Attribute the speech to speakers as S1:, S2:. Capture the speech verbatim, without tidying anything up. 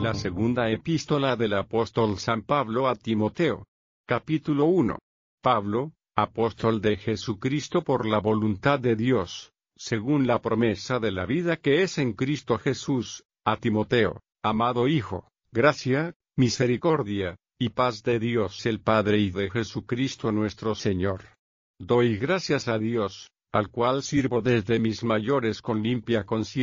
S1: La segunda epístola del apóstol San Pablo a Timoteo. Capítulo uno. Pablo, apóstol de Jesucristo por la voluntad de Dios, según la promesa de la vida que es en Cristo Jesús, a Timoteo, amado Hijo, gracia, misericordia, y paz de Dios el Padre y de Jesucristo nuestro Señor. Doy gracias a Dios, al cual sirvo desde mis mayores con limpia conciencia,